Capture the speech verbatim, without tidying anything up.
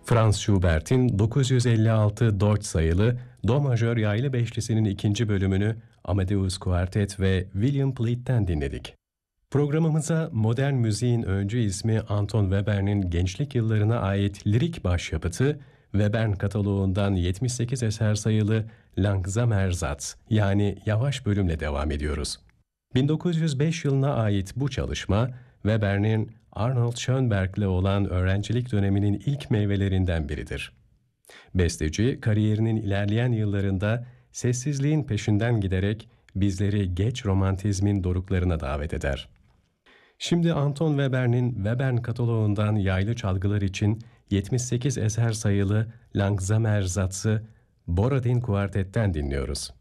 Franz Schubert'in dokuz yüz elli altı dört sayılı Do majör yaylı beşlisinin ikinci bölümünü Amadeus Kuartet ve William Pleat'ten dinledik. Programımıza modern müziğin öncü ismi Anton Webern'in gençlik yıllarına ait lirik başyapıtı, Webern kataloğundan yetmiş sekiz eser sayılı Langsamer Satz yani yavaş bölümle devam ediyoruz. bin dokuz yüz beş yılına ait bu çalışma, Webern'in Arnold Schönberg'le olan öğrencilik döneminin ilk meyvelerinden biridir. Besteci, kariyerinin ilerleyen yıllarında sessizliğin peşinden giderek bizleri geç romantizmin doruklarına davet eder. Şimdi Anton Webern'in Webern kataloğundan yaylı çalgılar için yetmiş sekiz eser sayılı Langsamer Satz'ı Borodin Kuartet'ten dinliyoruz.